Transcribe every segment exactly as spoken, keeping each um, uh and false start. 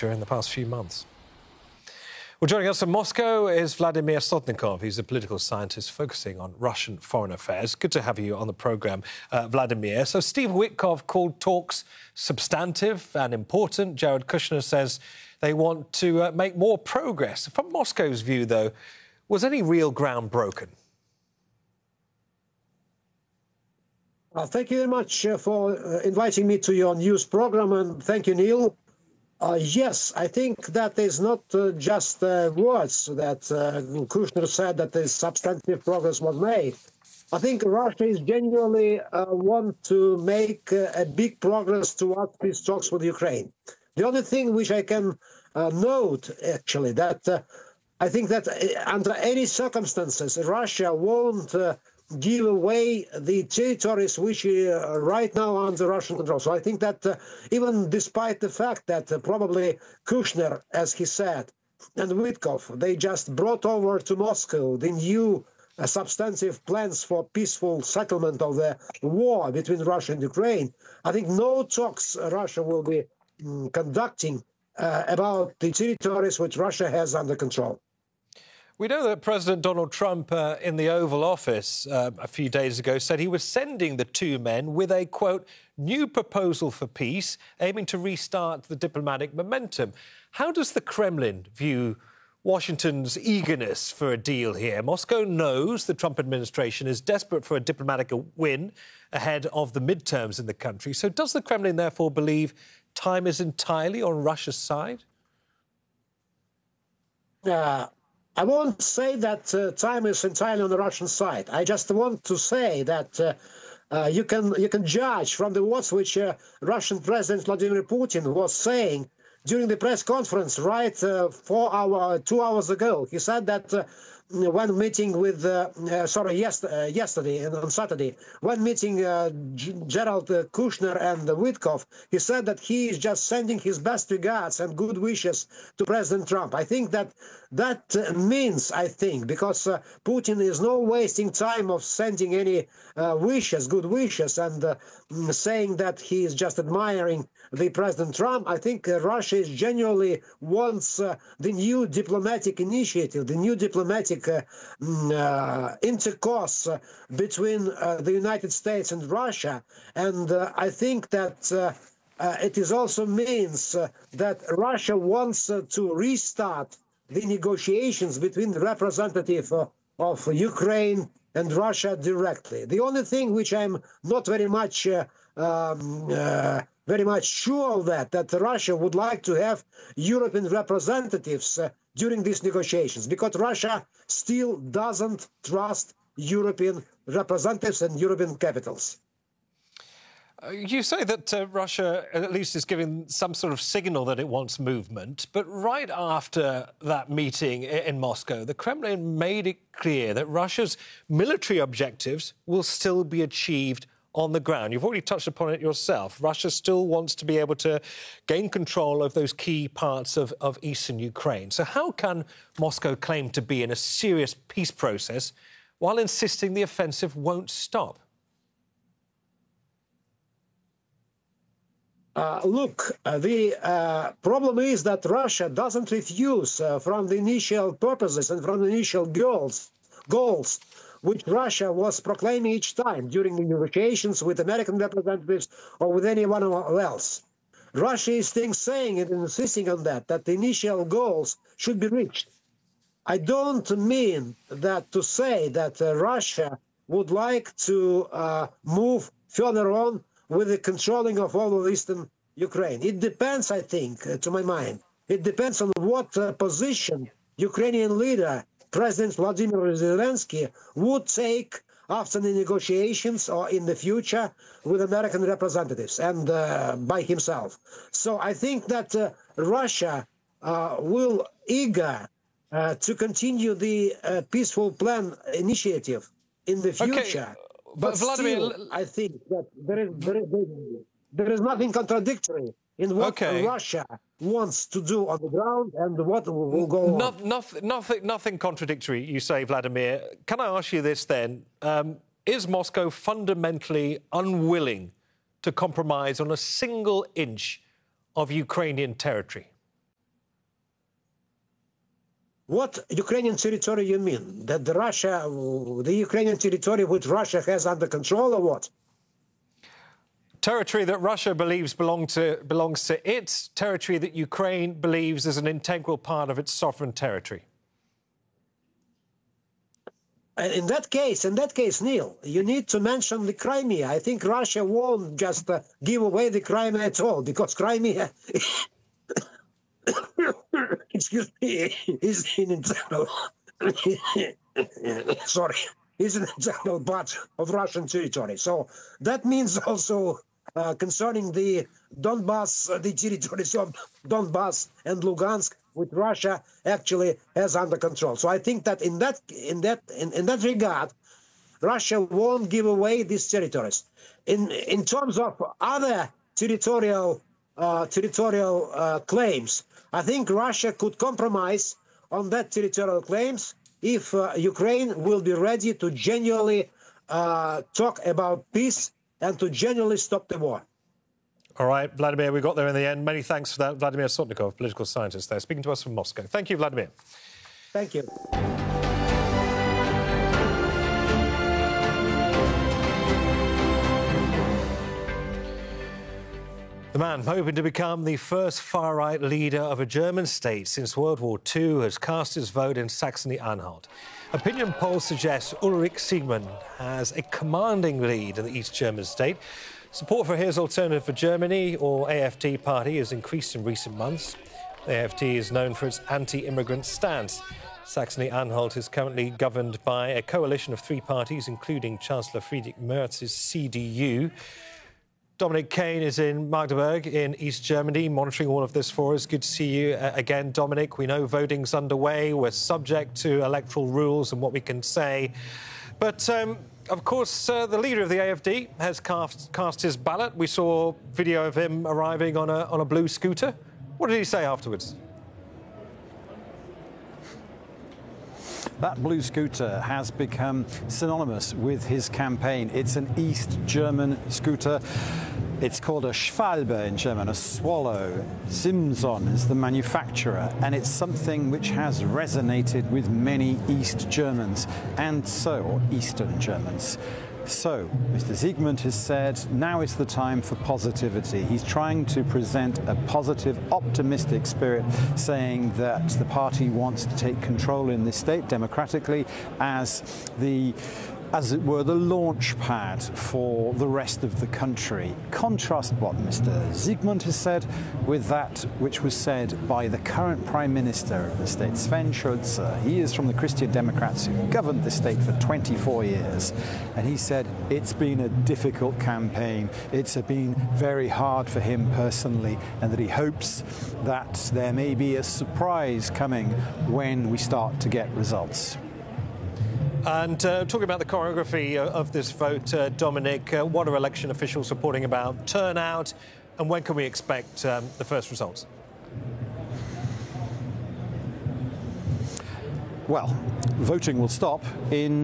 Russia in the past few months. Well, joining us from Moscow is Vladimir Sotnikov. He's a political scientist focusing on Russian foreign affairs. Good to have you on the programme, uh, Vladimir. So Steve Witkoff called talks substantive and important. Jared Kushner says they want to uh, make more progress. From Moscow's view, though, was any real ground broken? Uh, thank you very much uh, for uh, inviting me to your news program, and thank you, Neil. Uh, yes, I think that is not uh, just uh, words that uh, Kushner said that the substantive progress was made. I think Russia is genuinely uh, want to make uh, a big progress towards peace talks with Ukraine. The only thing which I can uh, note, actually, that uh, I think that uh, under any circumstances, Russia won't uh, give away the territories which are right now under Russian control. So I think that uh, even despite the fact that uh, probably Kushner, as he said, and Witkoff, they just brought over to Moscow the new uh, substantive plans for peaceful settlement of the war between Russia and Ukraine, I think no talks Russia will be um, conducting uh, about the territories which Russia has under control. We know that President Donald Trump uh, in the Oval Office uh, a few days ago said he was sending the two men with a, quote, new proposal for peace, aiming to restart the diplomatic momentum. How does the Kremlin view Washington's eagerness for a deal here? Moscow knows the Trump administration is desperate for a diplomatic win ahead of the midterms in the country. So does the Kremlin therefore believe time is entirely on Russia's side? Yeah. I won't say that uh, time is entirely on the Russian side. I just want to say that uh, uh, you can you can judge from the words which uh, Russian President Vladimir Putin was saying during the press conference right uh, four hour, two hours ago. He said that uh, when meeting with, uh, uh, sorry, yes, uh, yesterday on Saturday, when meeting uh, Gerald uh, Kushner and uh, Witkoff, he said that he is just sending his best regards and good wishes to President Trump. I think that that uh, means, I think, because uh, Putin is not wasting time of sending any uh, wishes, good wishes, and uh, saying that he is just admiring the President Trump. I think uh, Russia is genuinely wants uh, the new diplomatic initiative, the new diplomatic uh, uh, intercourse uh, between uh, the United States and Russia. And uh, I think that uh, uh, it is also means uh, that Russia wants uh, to restart the negotiations between the representative uh, of Ukraine and Russia directly. The only thing which I'm not very much uh, um, uh, very much sure of that, that Russia would like to have European representatives uh, during these negotiations, because Russia still doesn't trust European representatives and European capitals. Uh, you say that uh, Russia at least is giving some sort of signal that it wants movement, but right after that meeting in Moscow, the Kremlin made it clear that Russia's military objectives will still be achieved on the ground. You've already touched upon it yourself. Russia still wants to be able to gain control of those key parts of, of eastern Ukraine. So how can Moscow claim to be in a serious peace process while insisting the offensive won't stop? Uh, look, uh, the uh, problem is that Russia doesn't refuse uh, from the initial purposes and from the initial goals, goals which Russia was proclaiming each time during the negotiations with American representatives or with anyone else. Russia is still saying and insisting on that, that the initial goals should be reached. I don't mean that to say that uh, Russia would like to uh, move further on with the controlling of all of eastern Ukraine. It depends, I think, uh, to my mind. It depends on what uh, position Ukrainian leader President Vladimir Zelensky would take after the negotiations or in the future with American representatives and uh, by himself. So I think that uh, Russia uh, will eager uh, to continue the uh, peaceful plan initiative in the future. Okay. But Vladimir, still, I think that there is, there is, there is nothing contradictory in what okay. Russia wants to do on the ground and what will go no, on. Nothing, nothing, nothing contradictory, you say, Vladimir. Can I ask you this then? Um, is Moscow fundamentally unwilling to compromise on a single inch of Ukrainian territory? what Ukrainian territory you mean? That the Russia, the Ukrainian territory which Russia has under control, or what? Territory that Russia believes belong to, belongs to it, territory that Ukraine believes is an integral part of its sovereign territory. In that case, in that case, Neil, you need to mention the Crimea. I think Russia won't just uh, give away the Crimea at all, because Crimea, excuse me, is an internal, sorry, is an internal part of Russian territory. So that means also uh, concerning the Donbass, uh, the territories of Donbass and Lugansk, which Russia actually has under control. So I think that in that in that in, in that regard, Russia won't give away these territories. In in terms of other territorial uh, territorial uh, claims, I think Russia could compromise on that territorial claims if uh, Ukraine will be ready to genuinely uh, talk about peace and to genuinely stop the war. All right, Vladimir, we got there in the end. Many thanks for that. Vladimir Sotnikov, political scientist there, speaking to us from Moscow. Thank you, Vladimir. Thank you. The man hoping to become the first far-right leader of a German state since World War Two has cast his vote in Saxony-Anhalt. Opinion polls suggest Ulrich Siegmund has a commanding lead in the East German state. Support for his Alternative for Germany, or A F D, party has increased in recent months. The A F D is known for its anti-immigrant stance. Saxony-Anhalt is currently governed by a coalition of three parties, including Chancellor Friedrich Merz's C D U. Dominic Kane is in Magdeburg in East Germany, monitoring all of this for us. Good to see you uh, again, Dominic. We know voting's underway. We're subject to electoral rules and what we can say. But, um, of course, uh, the leader of the A F D has cast, cast his ballot. We saw video of him arriving on a, on a blue scooter. What did he say afterwards? That blue scooter has become synonymous with his campaign. It's an East German scooter. It's called a Schwalbe in German, a swallow. Simson is the manufacturer, and it's something which has resonated with many East Germans, and so, or Eastern Germans. So, Mister Siegmund has said, now is the time for positivity. He's trying to present a positive, optimistic spirit, saying that the party wants to take control in this state democratically as the as it were, the launch pad for the rest of the country. Contrast what Mister Siegmund has said with that which was said by the current Prime Minister of the state, Sven Schulze. He is from the Christian Democrats who governed the state for twenty-four years. And he said it's been a difficult campaign. It's been very hard for him personally, and that he hopes that there may be a surprise coming when we start to get results. And uh, talking about the choreography of this vote, uh, Dominic, uh, what are election officials reporting about turnout, and when can we expect um, the first results? Well, voting will stop in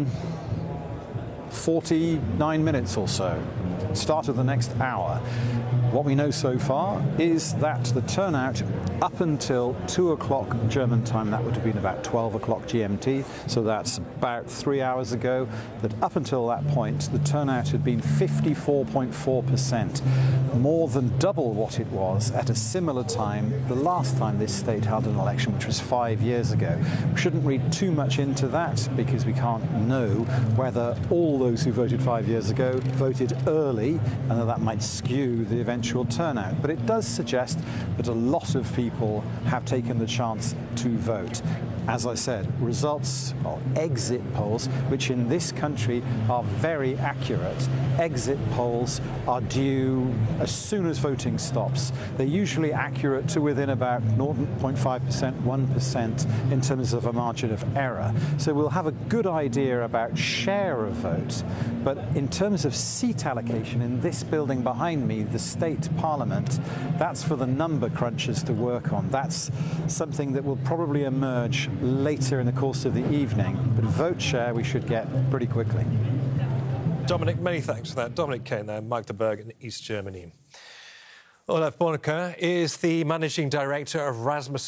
forty-nine minutes or so, start of the next hour. What we know so far is that the turnout up until two o'clock German time, that would have been about twelve o'clock G M T, so that's about three hours ago, that up until that point the turnout had been fifty-four point four percent, more than double what it was at a similar time the last time this state held an election, which was five years ago. We shouldn't read too much into that because we can't know whether all those who voted five years ago voted early and that that might skew the eventual turnout. But it does suggest that a lot of people have taken the chance to vote. As I said, results or exit polls, which in this country are very accurate. Exit polls are due as soon as voting stops. They're usually accurate to within about zero point five percent, one percent in terms of a margin of error. So we'll have a good idea about share of vote. But in terms of seat allocation in this building behind me, the state parliament, that's for the number crunchers to work on. That's something that will probably emerge later in the course of the evening, but vote share we should get pretty quickly. Dominic, many thanks for that. Dominic Kane there, Magdeburg in East Germany. Olaf Bornecker is the managing director of Rasmussen